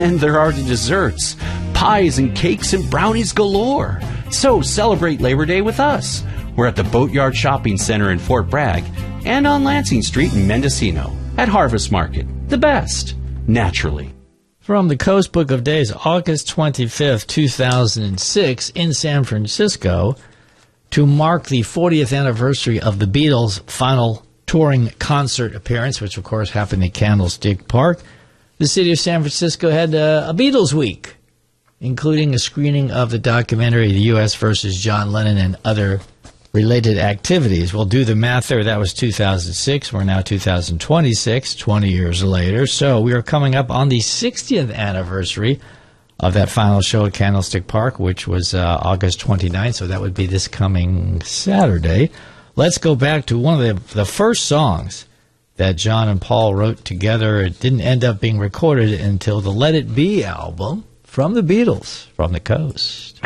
And there are the desserts, pies and cakes and brownies galore. So celebrate Labor Day with us. We're at the Boatyard Shopping Center in Fort Bragg and on Lansing Street in Mendocino at Harvest Market. The best, naturally. From the Coast Book of Days, August 25th, 2006, in San Francisco, to mark the 40th anniversary of the Beatles' final touring concert appearance, which of course happened at Candlestick Park, the city of San Francisco had a Beatles week, including a screening of the documentary The U.S. versus John Lennon and other related activities. We'll do the math there. That was 2006. We're now 2026, 20 years later. So we are coming up on the 60th anniversary of that final show at Candlestick Park, which was August 29th. So that would be this coming Saturday. Let's go back to one of the first songs that John and Paul wrote together. It didn't end up being recorded until the Let It Be album from the Beatles, From the Coast.